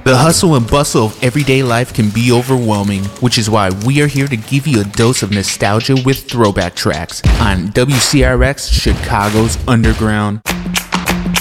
The hustle and bustle of everyday life can be overwhelming, which is why we are here to give you a dose of nostalgia with throwback tracks on WCRX Chicago's Underground.